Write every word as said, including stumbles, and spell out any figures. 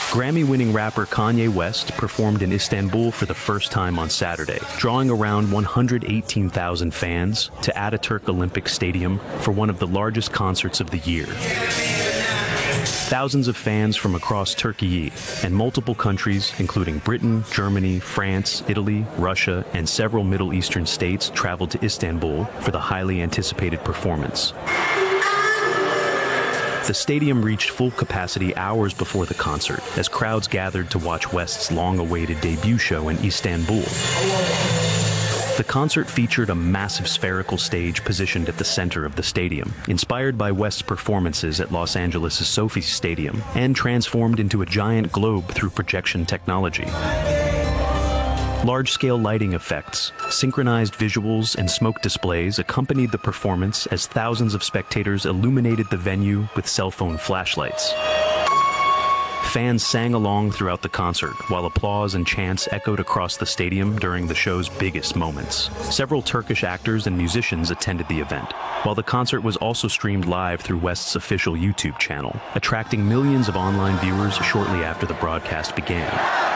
Grammy-winning rapper Kanye West performed in Istanbul for the first time on Saturday, drawing around one hundred eighteen thousand fans to Ataturk Olympic Stadium for one of the largest concerts of the year. Thousands of fans from across Turkey and multiple countries, including Britain, Germany, France, Italy, Russia, and several Middle Eastern states, traveled to Istanbul for the highly anticipated performance. The stadium reached full capacity hours before the concert, as crowds gathered to watch West's long-awaited debut show in Istanbul. The concert featured a massive spherical stage positioned at the center of the stadium, inspired by West's performances at Los Angeles' Sophie Stadium, and transformed into a giant globe through projection technology. Large-scale lighting effects, synchronized visuals, and smoke displays accompanied the performance as thousands of spectators illuminated the venue with cell phone flashlights. Fans sang along throughout the concert, while applause and chants echoed across the stadium during the show's biggest moments. Several Turkish actors and musicians attended the event, while the concert was also streamed live through West's official YouTube channel, attracting millions of online viewers shortly after the broadcast began.